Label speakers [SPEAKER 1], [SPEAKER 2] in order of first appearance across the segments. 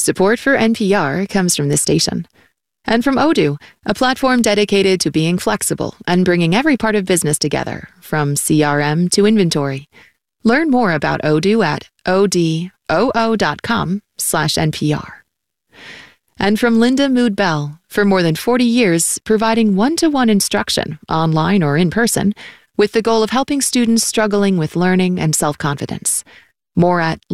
[SPEAKER 1] Support for NPR comes from this station. And from Odoo, a platform dedicated to being flexible and bringing every part of business together, from CRM to inventory. Learn more about Odoo at odoo.com/NPR. And from Linda Mood Bell, for more than 40 years, providing one-to-one instruction, online or in person, with the goal of helping students struggling with learning and self-confidence. More at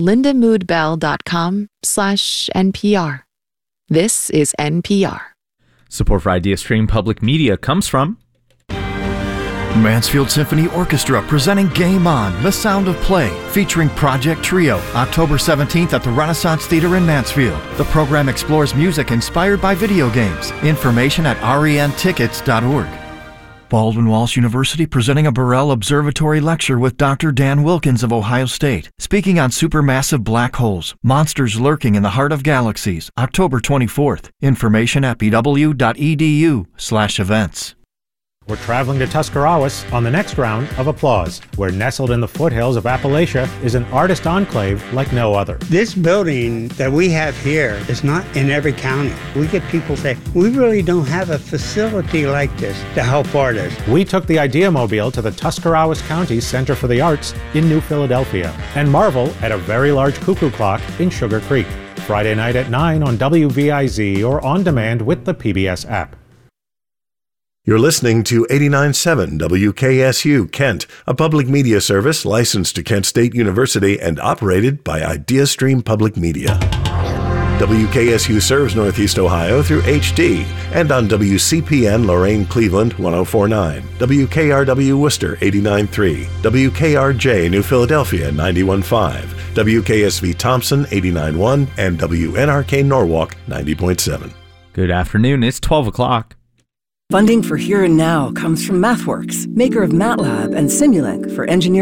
[SPEAKER 1] lindamoodbell.com/NPR. This is NPR.
[SPEAKER 2] Support for IdeaStream Public Media comes from
[SPEAKER 3] Mansfield Symphony Orchestra presenting Game On, The Sound of Play, featuring Project Trio, October 17th at the Renaissance Theater in Mansfield. The program explores music inspired by video games. Information at rentickets.org. Baldwin Walsh University presenting a Burrell Observatory lecture with Dr. Dan Wilkins of Ohio State, speaking on supermassive black holes, monsters lurking in the heart of galaxies, October 24th. Information at bw.edu/events.
[SPEAKER 4] We're traveling to Tuscarawas on the next round of Applause, where nestled in the foothills of Appalachia is an artist enclave like no other.
[SPEAKER 5] This building that we have here is not in every county. We get people say, we really don't have a facility like this to help artists.
[SPEAKER 4] We took the Ideamobile to the Tuscarawas County Center for the Arts in New Philadelphia and marvel at a very large cuckoo clock in Sugar Creek. Friday night at 9 on WVIZ or on demand with the PBS app.
[SPEAKER 6] You're listening to 89.7 WKSU Kent, a public media service licensed to Kent State University and operated by IdeaStream Public Media. WKSU serves Northeast Ohio through HD and on WCPN Lorain Cleveland 104.9, WKRW Worcester 89.3, WKRJ New Philadelphia 91.5, WKSV Thompson 89.1, and WNRK Norwalk 90.7.
[SPEAKER 2] Good afternoon. It's 12 o'clock.
[SPEAKER 7] Funding for Here and Now comes from MathWorks, maker of MATLAB and Simulink for engineering.